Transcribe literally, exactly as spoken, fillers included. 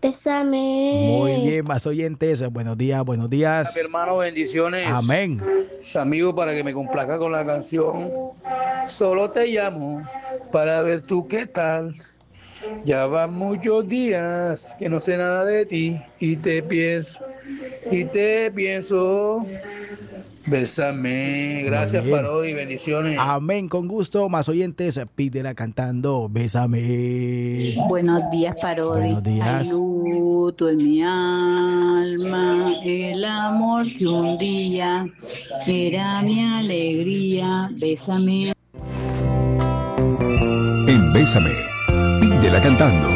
Bésame. Muy bien, más oyentes. Buenos días, buenos Mi días. hermano, bendiciones. Amén. Amigo, para que me complaca con la canción. Solo te llamo para ver tú qué tal. Ya van muchos días que no sé nada de ti y te pienso, y te pienso. Bésame. Muy Gracias, bien. Parodi, bendiciones. Amén, con gusto. Más oyentes, pídela cantando. Bésame. Buenos días, Parodi. Buenos días. Luto en mi alma el amor que un día era mi alegría. Bésame. En Bésame, pídela cantando.